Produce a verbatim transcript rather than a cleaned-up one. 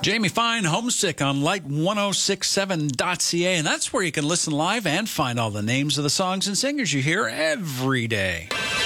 Jamie Fine, Homesick on Light ten sixty-seven dot c a, and that's where you can listen live and find all the names of the songs and singers you hear every day.